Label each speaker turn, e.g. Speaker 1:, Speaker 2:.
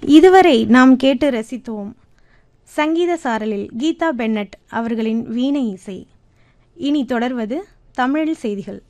Speaker 1: இதுவரை நாம் கேட்டு ரசித்தோம் சங்கீத சாரலில் கீதா பென்னட் அவர்களின் வீணை இசை. இனி தொடர்வது தமிழில் செய்திகள்.